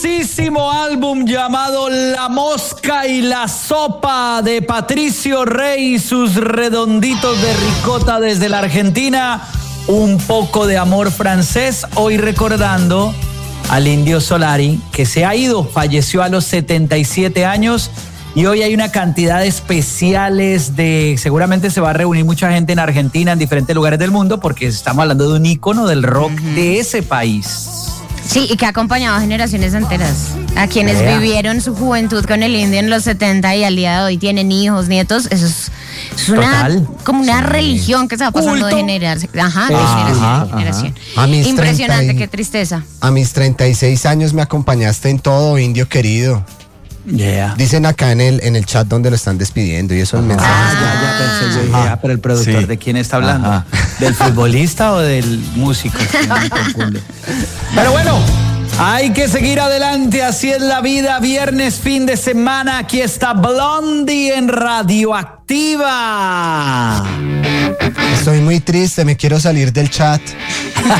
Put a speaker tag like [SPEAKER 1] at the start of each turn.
[SPEAKER 1] Álbum llamado La Mosca y la Sopa de Patricio Rey y sus redonditos de ricota desde la Argentina. Un poco de amor francés. Hoy recordando al Indio Solari, que se ha ido, falleció a los 77 años. Y hoy hay una cantidad de especiales seguramente se va a reunir mucha gente en Argentina, en diferentes lugares del mundo, porque estamos hablando de un ícono del rock de ese país.
[SPEAKER 2] Sí, y que ha acompañado a generaciones enteras, a quienes vivieron su juventud con el Indio en los 70 y al día de hoy tienen hijos, nietos. Eso es como una religión que se va pasando de generación. De generación. Impresionante, qué tristeza.
[SPEAKER 3] A mis 36 años me acompañaste en todo, Indio querido. Dicen acá en el chat donde lo están despidiendo y eso es mensaje.
[SPEAKER 1] Ya pensé, yo dije, pero el productor, ¿de quién está hablando? ¿Del futbolista o del músico? Pero bueno, hay que seguir adelante, así es la vida. Viernes, fin de semana, aquí está Blondie en Radioactiva.
[SPEAKER 3] Estoy muy triste, me quiero salir del chat.